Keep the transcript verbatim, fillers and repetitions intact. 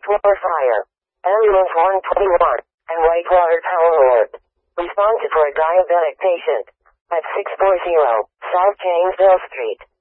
Whitewater Fire. Ambulance one twenty-one and Whitewater Power Board. Responsive for a diabetic patient at six forty South Janesville Street.